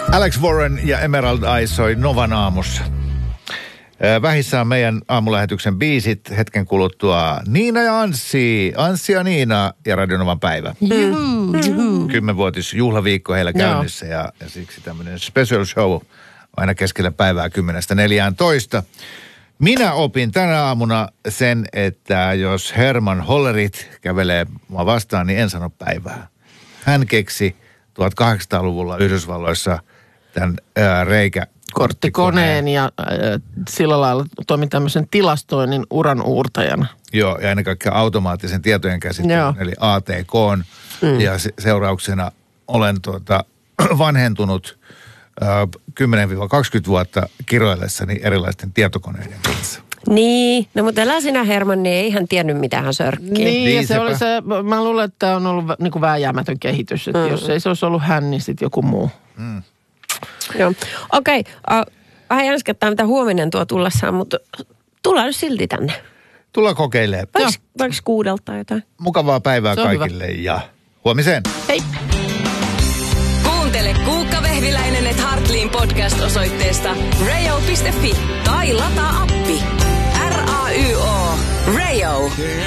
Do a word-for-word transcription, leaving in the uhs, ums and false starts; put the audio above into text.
Alex Warren ja Emerald Eyes soi Novan aamussa. Vähissä on meidän aamulähetyksen biisit. Hetken kuluttua Niina ja Anssi. Anssi ja Niina ja Radio Novan päivä. Juhu, juhu. Kymmenvuotis juhlaviikko heillä käynnissä ja, ja siksi tämmöinen special show aina keskellä päivää kymmenestä neljääntoista. Minä opin tänä aamuna sen, että jos Herman Hollerit kävelee mua vastaan, niin en sano päivää. Hän keksi tuhatkahdeksansataaluvulla Yhdysvalloissa tämän ää, reikä korttikoneen ja äh, sillä lailla toimin tämmöisen tilastoinnin uran uurtajana. Joo, ja ennen kaikkea automaattisen tietojen käsittelyn, Joo. eli A T K:n. Mm. Ja se, seurauksena olen tuota, vanhentunut äh, kymmenen kaksikymmentä vuotta kiroillessani erilaisten tietokoneiden kanssa. Niin, no mutta älä sinä Herman, niin ei hän tiennyt mitä hän sörkkii. Niin, ja se sepä. oli se, mä luulen, että tämä on ollut niin kuin vääjäämätön kehitys. Että mm. jos ei se olisi ollut hän, niin sitten joku muu. Mm. Joo, okei. Okay. Uh, vähän jänskettä, mitä huominen tuo tullessaan, mutta tullaan nyt silti tänne. Tullaan kokeilemaan. Vaikka, vaikka kuudelta tai jotain. Mukavaa päivää Se on kaikille hyvä. Ja huomiseen. Hei! Kuuntele Kuukka Vehviläinen et Hartliin podcast osoitteesta radio piste fi tai lataa appi. R A Y O. Radio.